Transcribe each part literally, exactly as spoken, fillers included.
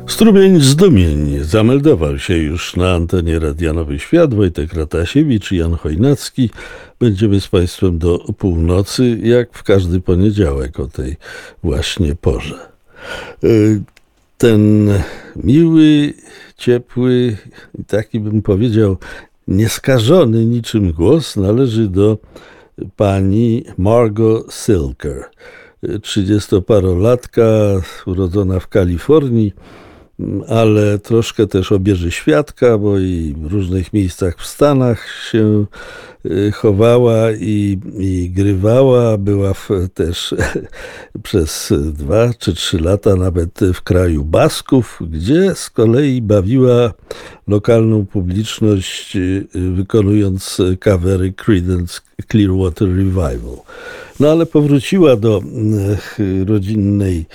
Strumień zdumień zameldował się już na antenie Radia Nowy Świat. Wojtek Ratasiewicz i Jan Chojnacki. Będziemy z Państwem do północy, jak w każdy poniedziałek o tej właśnie porze. Ten miły, ciepły i taki bym powiedział nieskażony niczym głos należy do pani Margot Silker. Trzydziestoparolatka, urodzona w Kalifornii, ale troszkę też obieży świadka, bo i w różnych miejscach w Stanach się chowała i, i grywała. Była w, też przez dwa czy trzy lata nawet w kraju Basków, gdzie z kolei bawiła lokalną publiczność, wykonując covery Creedence Clearwater Revival. No ale powróciła do rodzinnej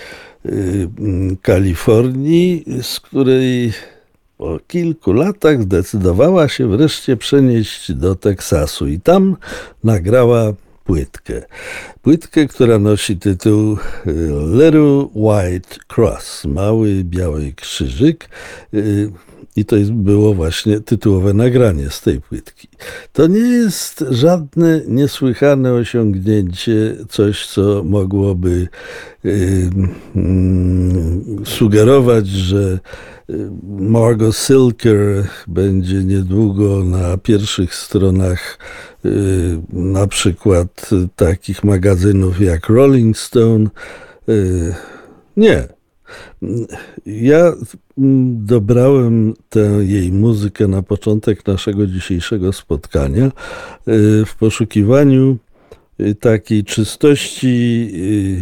Kalifornii, z której po kilku latach zdecydowała się wreszcie przenieść do Teksasu i tam nagrała płytkę. Płytkę, która nosi tytuł Little White Cross, mały biały krzyżyk. I to było właśnie tytułowe nagranie z tej płytki. To nie jest żadne niesłychane osiągnięcie, coś co mogłoby yy, yy, sugerować, że Margot Silker będzie niedługo na pierwszych stronach yy, na przykład takich magazynów jak Rolling Stone. Yy, nie. Ja dobrałem tę jej muzykę na początek naszego dzisiejszego spotkania w poszukiwaniu takiej czystości,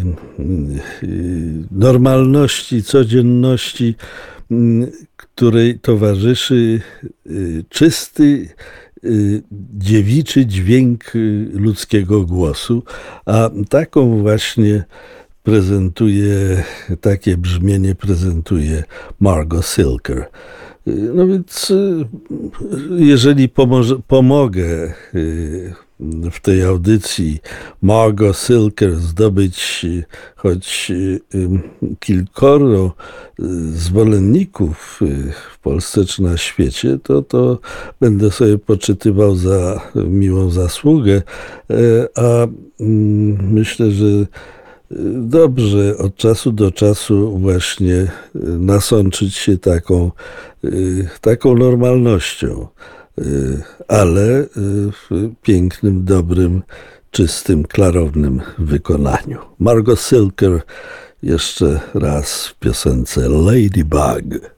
normalności, codzienności, której towarzyszy czysty, dziewiczy dźwięk ludzkiego głosu, a taką właśnie prezentuje, takie brzmienie prezentuje Margot Silker. No więc jeżeli pomoże, pomogę w tej audycji Margot Silker zdobyć choć kilkoro zwolenników w Polsce czy na świecie, to, to będę sobie poczytywał za miłą zasługę, a myślę, że dobrze od czasu do czasu właśnie nasączyć się taką, taką normalnością, ale w pięknym, dobrym, czystym, klarownym wykonaniu. Margot Silker jeszcze raz w piosence Ladybug.